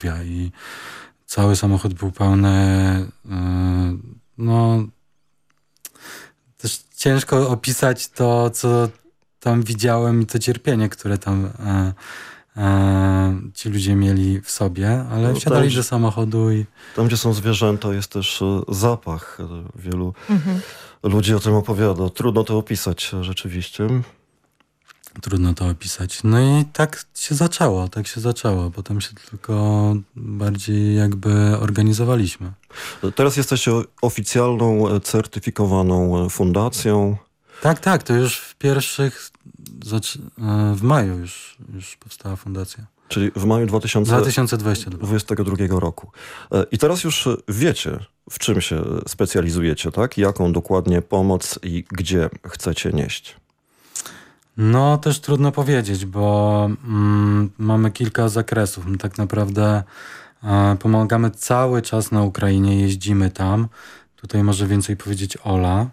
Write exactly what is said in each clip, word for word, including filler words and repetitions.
i cały samochód był pełny, no też ciężko opisać to, co tam widziałem i to cierpienie, które tam e, e, ci ludzie mieli w sobie, ale no, wsiadali tam, do samochodu i... Tam, gdzie są zwierzęta, jest też zapach. Wielu mhm. ludzi o tym opowiada. Trudno to opisać rzeczywiście. Trudno to opisać. No i tak się zaczęło, tak się zaczęło. Potem się tylko bardziej jakby organizowaliśmy. Teraz jesteście oficjalną, certyfikowaną fundacją. Tak, tak, to już w pierwszych, w maju już, już powstała fundacja. Czyli w maju dwa tysiące dwudziestego drugiego roku. I teraz już wiecie, w czym się specjalizujecie, tak? Jaką dokładnie pomoc i gdzie chcecie nieść? No, też trudno powiedzieć, bo mm, mamy kilka zakresów. My tak naprawdę e, pomagamy cały czas na Ukrainie, jeździmy tam. Tutaj może więcej powiedzieć Ola.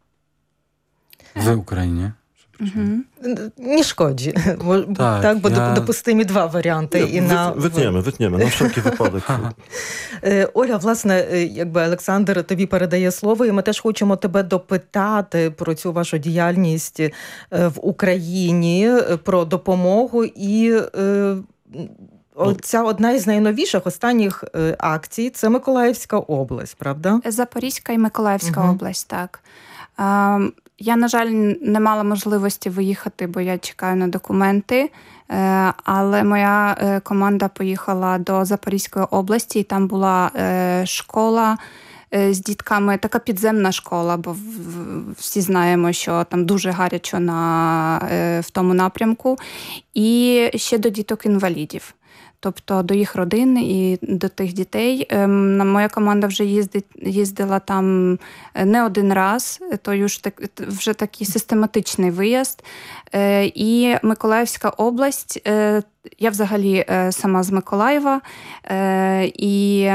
W Ukrainie. Mhm. Nie szkodzi. Tak, tak bo ja... допустимі два варіанти. І на... Витнемо, витнемо, на всякий випадок. Оля, власне, якби Олександр тобі передає слово, і ми теж хочемо тебе допитати про цю вашу діяльність в Україні, про допомогу і... Ця одна із найновіших останніх акцій – це Миколаївська область, правда? Запорізька і Миколаївська угу. область, так. Я, на жаль, не мала можливості виїхати, бо я чекаю на документи, але моя команда поїхала до Запорізької області, і там була школа з дітками, така підземна школа, бо всі знаємо, що там дуже гарячо на, в тому напрямку, і ще до діток-інвалідів. Тобто до їх родин і до тих дітей. Моя команда вже їздить, їздила там не один раз, то вже такий систематичний виїзд. І Миколаївська область, я взагалі сама з Миколаєва, і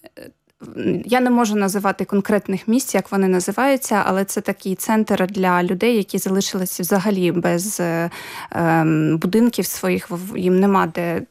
я не можу називати конкретних місць, як вони називаються, але це такий центр для людей, які залишилися взагалі без е, будинків своїх, їм нема де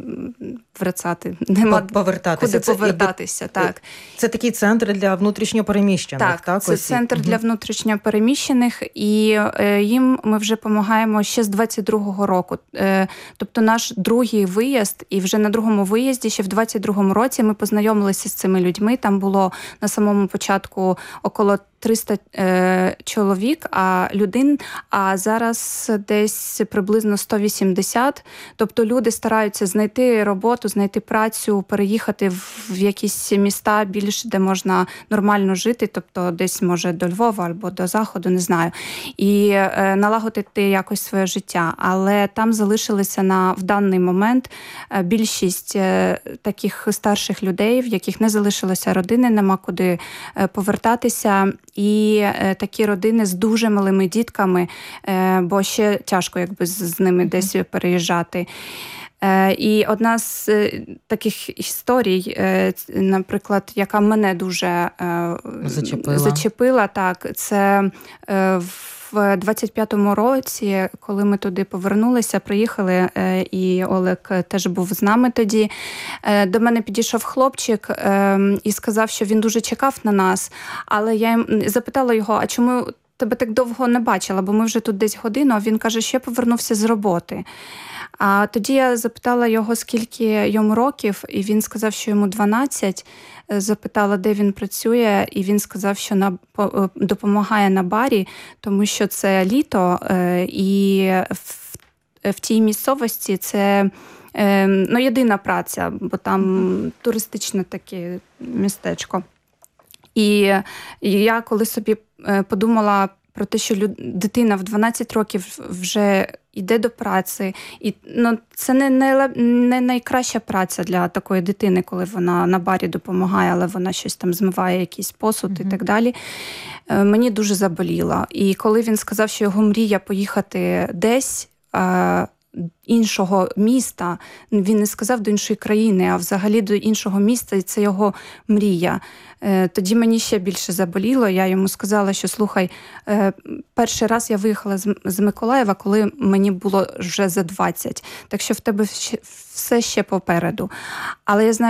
врацати, нема повертатися. Куди повертатися. Це, так. Це такий центр для внутрішньопереміщених, так? Так, це центр угу. для внутрішньопереміщених, і е, їм ми вже допомагаємо ще з двадцять другого року. Е, тобто наш другий виїзд, і вже на другому виїзді, ще в двадцять другому році ми познайомилися з цими людьми. Там було на самому початку около триста е, чоловік, а людей, а зараз десь приблизно сто вісімдесят. Тобто люди стараються знайти роботу, знайти працю, переїхати в, в якісь міста більш, де можна нормально жити, тобто десь, може, до Львова або до Заходу, не знаю, і е, налагодити якось своє життя. Але там залишилися на, в даний момент більшість е, таких старших людей, в яких не залишилося родини, нема куди е, повертатися. І е, такі родини з дуже малими дітками, е, бо ще тяжко якби з, з ними mm-hmm. десь переїжджати. Е, і одна з е, таких історій, е, наприклад, яка мене дуже е, зачепила. зачепила, так, це е, в двадцять п'ятому році, коли ми туди повернулися, приїхали, і Олег теж був з нами тоді, до мене підійшов хлопчик і сказав, що він дуже чекав на нас, але я запитала його, а чому тебе так довго не бачила, бо ми вже тут десь годину, а він каже, що я повернувся з роботи. А тоді я запитала його, скільки йому років, і він сказав, що йому дванадцять. Запитала, де він працює, і він сказав, що на, допомагає на барі, тому що це літо, і в, в тій місцевості це ну, єдина праця, бо там mm-hmm. туристичне таке містечко. І, і я коли собі подумала про те, що люд... дитина в дванадцять років вже йде до праці, і ну, це не, не, не найкраща праця для такої дитини, коли вона на барі допомагає, але вона щось там змиває, якийсь посуд mm-hmm. і так далі. Мені дуже заболіло. І коли він сказав, що його мрія поїхати десь, іншого міста, він не сказав до іншої країни, а взагалі до іншого міста, і це його мрія. Тоді мені ще більше заболіло. Я йому сказала, що слухай, перший раз я виїхала з Миколаєва, коли мені було вже за двадцять. Так що в тебе все ще попереду. Але я знаю,